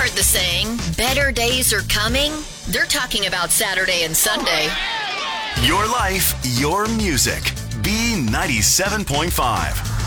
heard the saying, better days are coming. They're talking about Saturday and Sunday. Your life, your music. B97.5.